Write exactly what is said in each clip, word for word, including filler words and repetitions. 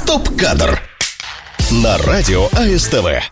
Стоп-кадр на радио АСТВ.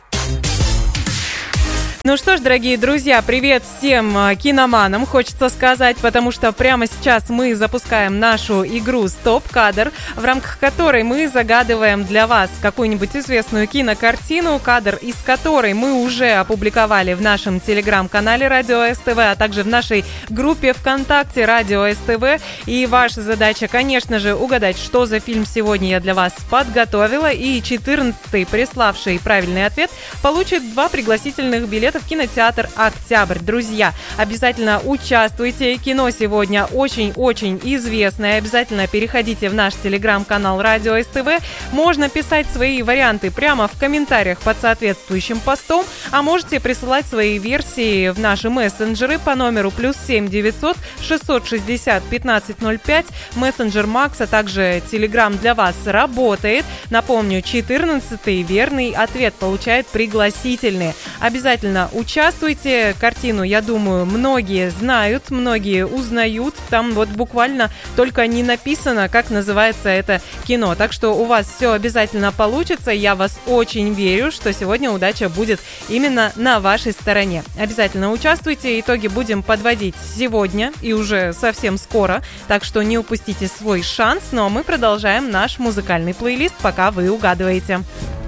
Ну что ж, дорогие друзья, привет всем киноманам, хочется сказать, потому что прямо сейчас мы запускаем нашу игру «Стоп-кадр», в рамках которой мы загадываем для вас какую-нибудь известную кинокартину, кадр из которой мы уже опубликовали в нашем телеграм-канале «Радио СТВ», а также в нашей группе ВКонтакте «Радио СТВ». И ваша задача, конечно же, угадать, что за фильм сегодня я для вас подготовила. И четырнадцатый, приславший правильный ответ, получит два пригласительных билета в кинотеатр «Октябрь». Друзья, обязательно участвуйте. Кино сегодня очень-очень известное. Обязательно переходите в наш телеграм-канал «Радио СТВ». Можно писать свои варианты прямо в комментариях под соответствующим постом, а можете присылать свои версии в наши мессенджеры по номеру плюс семь девятьсот шестьсот шестьдесят пятнадцать ноль пять. Мессенджер Макс, а также телеграм для вас работает. Напомню, четырнадцатый верный ответ получает пригласительные. Обязательно участвуйте. Картину, я думаю, многие знают, многие узнают. Там вот буквально только не написано, как называется это кино. Так что у вас все обязательно получится. Я вас очень верю, что сегодня удача будет именно на вашей стороне. Обязательно участвуйте. Итоги будем подводить сегодня и уже совсем скоро. Так что не упустите свой шанс. Ну а мы продолжаем наш музыкальный плейлист, пока вы угадываете.